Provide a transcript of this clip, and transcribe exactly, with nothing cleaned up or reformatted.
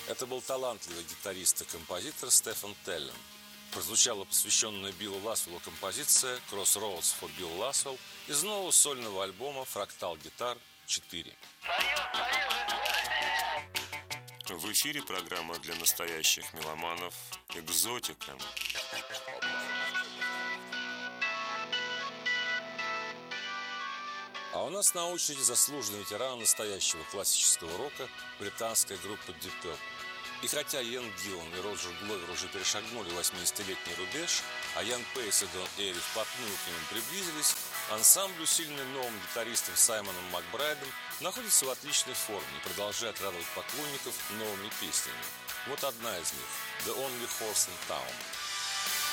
Это был талантливый гитарист и композитор Стефан Теллен. Прозвучала посвященная Биллу Ласвеллу композиция «Crossroads for Bill Laswell» из нового сольного альбома «Фрактал Гитар четыре». В эфире программа для настоящих меломанов «Экзотика». А у нас на очереди заслуженный ветеран настоящего классического рока, британская группа Deep Purple. И хотя Иэн Гиллан и Роджер Гловер уже перешагнули восьмидесятилетний рубеж, а Ян Пейс и Дон Эри вплотную к ним приблизились, ансамбль, усиленный новым гитаристом Саймоном Макбрайдом, находится в отличной форме и продолжает радовать поклонников новыми песнями. Вот одна из них – «The Only Horse in Town».